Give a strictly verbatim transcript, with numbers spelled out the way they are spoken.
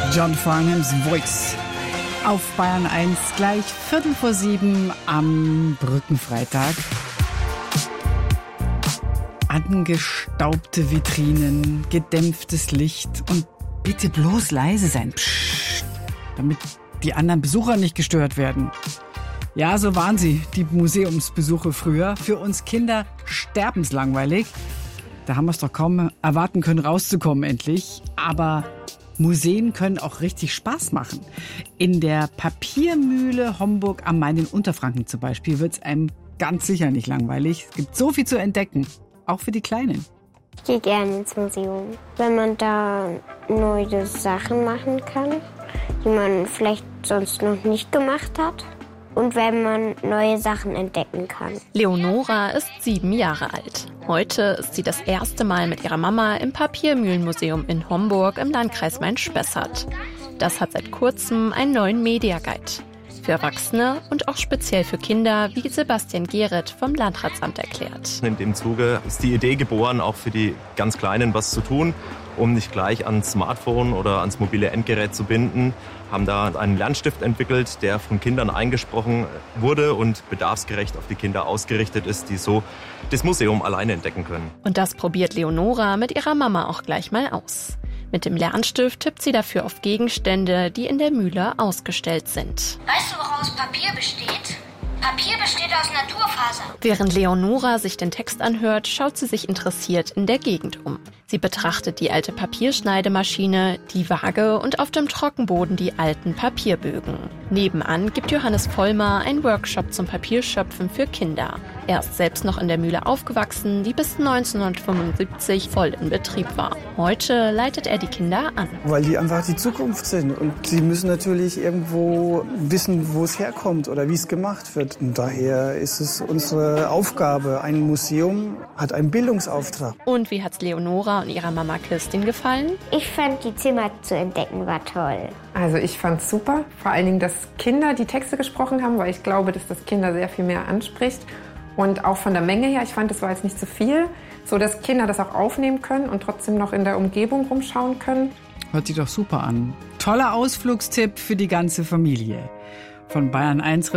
John Farnhams Voice. Auf Bayern eins gleich Viertel vor sieben am Brückenfreitag. Angestaubte Vitrinen, gedämpftes Licht und bitte bloß leise sein, Psst, damit die anderen Besucher nicht gestört werden. Ja, so waren sie, die Museumsbesuche früher. Für uns Kinder sterbenslangweilig. Da haben wir es doch kaum erwarten können, rauszukommen endlich. Aber Museen können auch richtig Spaß machen. In der Papiermühle Homburg am Main in Unterfranken zum Beispiel wird es einem ganz sicher nicht langweilig. Es gibt so viel zu entdecken, auch für die Kleinen. Ich gehe gerne ins Museum, wenn man da neue Sachen machen kann, die man vielleicht sonst noch nicht gemacht hat. Und wenn man neue Sachen entdecken kann. Leonora ist sieben Jahre alt. Heute ist sie das erste Mal mit ihrer Mama im Papiermühlenmuseum in Homburg im Landkreis Main-Spessart. Das hat seit kurzem einen neuen Media-Guide. Für Erwachsene und auch speziell für Kinder, wie Sebastian Gehret vom Landratsamt erklärt. In dem Zuge ist die Idee geboren, auch für die ganz Kleinen was zu tun, um nicht gleich ans Smartphone oder ans mobile Endgerät zu binden. Haben da einen Lernstift entwickelt, der von Kindern eingesprochen wurde und bedarfsgerecht auf die Kinder ausgerichtet ist, die so das Museum alleine entdecken können. Und das probiert Leonora mit ihrer Mama auch gleich mal aus. Mit dem Lernstift tippt sie dafür auf Gegenstände, die in der Mühle ausgestellt sind. Weißt du, woraus Papier besteht? Papier besteht aus Naturfaser. Während Leonora sich den Text anhört, schaut sie sich interessiert in der Gegend um. Sie betrachtet die alte Papierschneidemaschine, die Waage und auf dem Trockenboden die alten Papierbögen. Nebenan gibt Johannes Vollmer einen Workshop zum Papierschöpfen für Kinder. Er ist selbst noch in der Mühle aufgewachsen, die bis neunzehnhundertfünfundsiebzig voll in Betrieb war. Heute leitet er die Kinder an. Weil die einfach die Zukunft sind und sie müssen natürlich irgendwo wissen, wo es herkommt oder wie es gemacht wird. Und daher ist es unsere Aufgabe. Ein Museum hat einen Bildungsauftrag. Und wie hat's Leonora und ihrer Mama Kirstin gefallen? Ich fand, die Zimmer zu entdecken war toll. Also ich fand's super. Vor allen Dingen, dass Kinder die Texte gesprochen haben, weil ich glaube, dass das Kinder sehr viel mehr anspricht. Und auch von der Menge her, ich fand, das war jetzt nicht zu viel, so dass Kinder das auch aufnehmen können und trotzdem noch in der Umgebung rumschauen können. Hört sich doch super an. Toller Ausflugstipp für die ganze Familie. Von Bayern eins